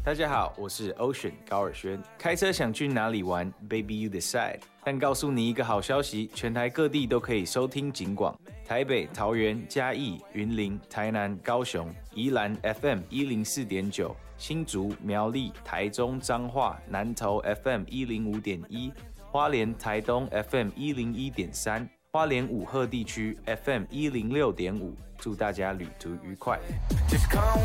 大家好，我是 Ocean 高尔宣。开车想去哪里玩 ？Baby you decide。但告诉你一个好消息，全台各地都可以收听警广。台北、桃园、嘉义、云林、台南、高雄、宜兰 FM 104.9，新竹、苗栗、台中、彰化、南投 FM 105.1，花莲、台东 FM 101.3，花莲五鹤地区 FM 106.5。祝大家旅途愉快。